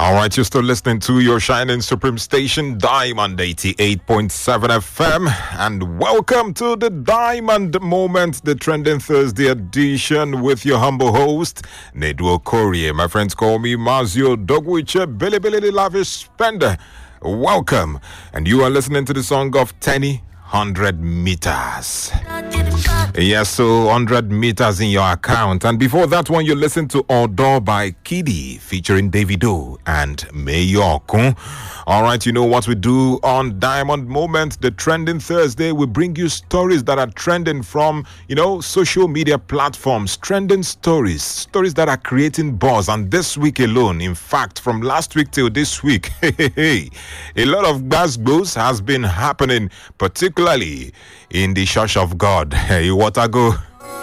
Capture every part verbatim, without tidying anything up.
All right, you're still listening to your shining supreme station, Diamond eighty-eight point seven F M, and welcome to the Diamond Moment, the Trending Thursday edition with your humble host, Nedu Okorie. My friends call me Mazio Dogwiche, Billy Billy the Lavish Spender. Welcome, and you are listening to the song of Tenny, one hundred meters. Yes, so one hundred meters in your account. And before that one, you listen to Odo by Kiddy featuring Davido and Mayokun. All right, you know what we do on Diamond Moment, the Trending Thursday. We bring you stories that are trending from, you know, social media platforms, trending stories, stories that are creating buzz. And this week alone, in fact, from last week till this week, a lot of buzz has been happening, particularly in the Church of God. Hey, what I go?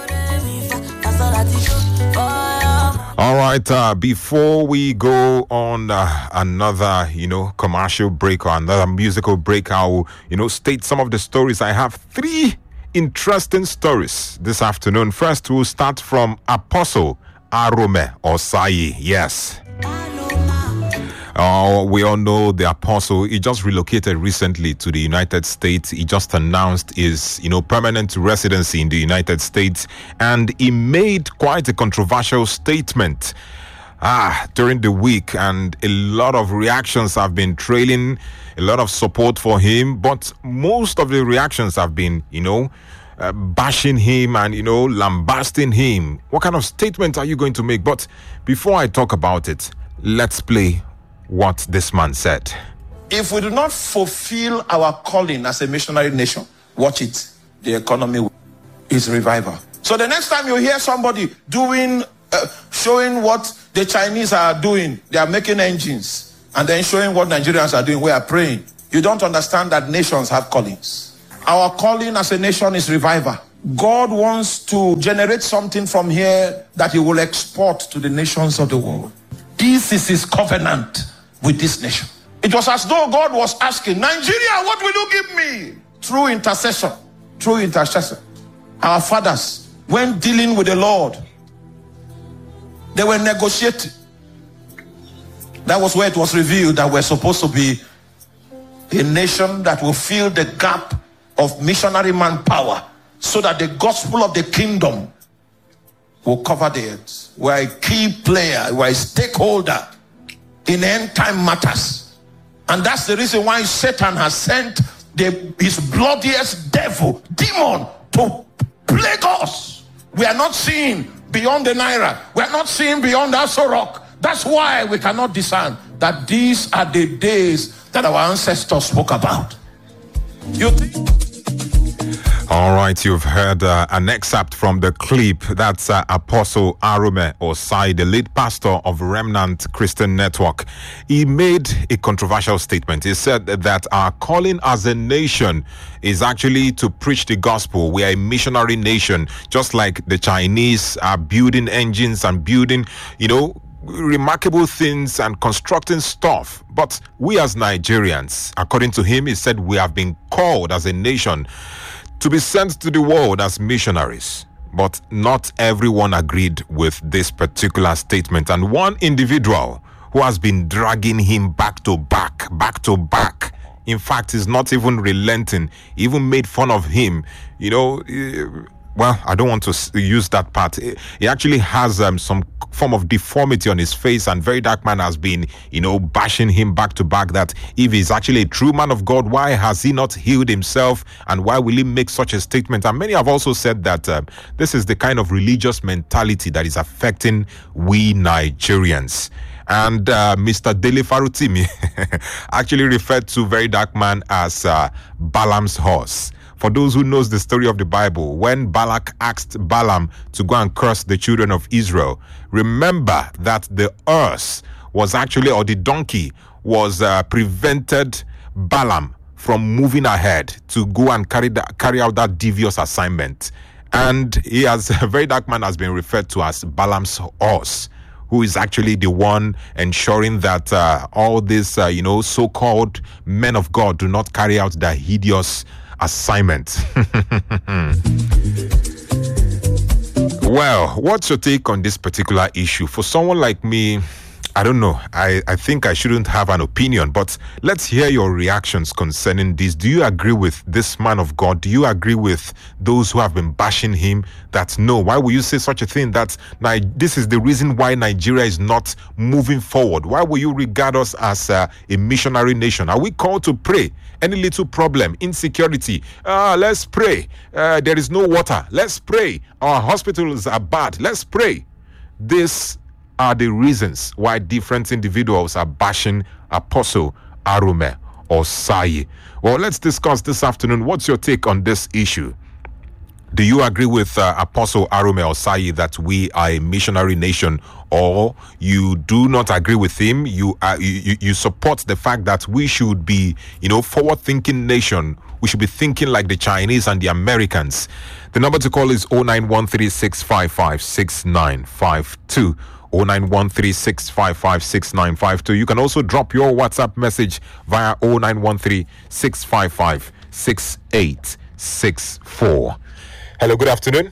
All right, uh, before we go on uh, another, you know, commercial break or another musical break, I'll, you know, state some of the stories. I have three interesting stories this afternoon. First, we'll start from Apostle Arume Osayi. Yes. Uh, we all know the apostle. He just relocated recently to the United States. He just announced his, you know, permanent residency in the United States, and he made quite a controversial statement ah, during the week, and a lot of reactions have been trailing, a lot of support for him, but most of the reactions have been, you know, uh, bashing him and, you know, lambasting him. What kind of statement are you going to make? But before I talk about it, let's play what this man said. If we do not fulfill our calling as a missionary nation, watch it, the economy is revival. So the next time you hear somebody doing, uh, showing what the Chinese are doing, they are making engines, and then showing what Nigerians are doing, we are praying. You don't understand that nations have callings. Our calling as a nation is revival. God wants to generate something from here that he will export to the nations of the world. This is his covenant with this nation. It was as though God was asking, Nigeria, what will you give me? Through intercession, through intercession. Our fathers, when dealing with the Lord, they were negotiating. That was where it was revealed that we're supposed to be a nation that will fill the gap of missionary manpower so that the gospel of the kingdom will cover the earth. We're a key player, we're a stakeholder in end time matters. And that's the reason why Satan has sent the, his bloodiest devil, demon, to plague us. We are not seeing beyond the Naira. We are not seeing beyond Aso Rock. That's why we cannot discern that these are the days that our ancestors spoke about. You think? All right, you've heard uh, an excerpt from the clip. That's uh, Apostle Arume Osayi, the lead pastor of Remnant Christian Network. He made a controversial statement. He said that our calling as a nation is actually to preach the gospel. We are a missionary nation, just like the Chinese are building engines and building, you know, remarkable things and constructing stuff. But we as Nigerians, according to him, he said we have been called as a nation to be sent to the world as missionaries. But not everyone agreed with this particular statement. And one individual who has been dragging him back to back, back to back, in fact, is not even relenting, even made fun of him, you know. Well, I don't want to use that part. He actually has um, some form of deformity on his face, and Very Dark Man has been, you know, bashing him back to back that if he's actually a true man of God, why has he not healed himself, and why will he make such a statement? And many have also said that uh, this is the kind of religious mentality that is affecting we Nigerians. And uh, Mister Dele Farutimi actually referred to Very Dark Man as uh, Balaam's horse. For those who knows the story of the Bible, when Balak asked Balaam to go and curse the children of Israel, remember that the horse was actually, or the donkey was uh, prevented Balaam from moving ahead to go and carry that, carry out that devious assignment. And he has, Very Dark Man has been referred to as Balaam's horse, who is actually the one ensuring that uh, all these, uh, you know, so-called men of God do not carry out their hideous assignment. Well, what's your take on this particular issue? For someone like me, I don't know. I, I think I shouldn't have an opinion, but let's hear your reactions concerning this. Do you agree with this man of God? Do you agree with those who have been bashing him that no, why will you say such a thing? That Ni- this is the reason why Nigeria is not moving forward. Why will you regard us as uh, a missionary nation? Are we called to pray? Any little problem, insecurity, uh, let's pray. Uh, there is no water, let's pray. Our hospitals are bad, let's pray. This are the reasons why different individuals are bashing Apostle Arume Osayi. Well, let's discuss this afternoon. What's your take on this issue? Do you agree with uh, Apostle Arume Osayi that we are a missionary nation, or you do not agree with him? You, uh, you you support the fact that we should be, you know, forward-thinking nation. We should be thinking like the Chinese and the Americans. The number to call is oh nine one three six five five six nine five two. oh nine one three six five five six nine five two. You can also drop your WhatsApp message via oh nine one three six five five six eight six four. Hello, good afternoon.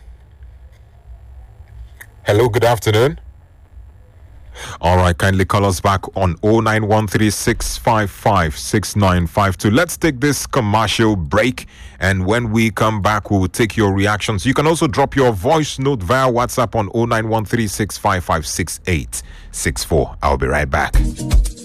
Hello, good afternoon. All right, kindly call us back on oh nine one three six five five six nine five two. Let's take this commercial break, and when we come back, we will take your reactions. You can also drop your voice note via WhatsApp on oh nine one three six five five six eight six four. I'll be right back.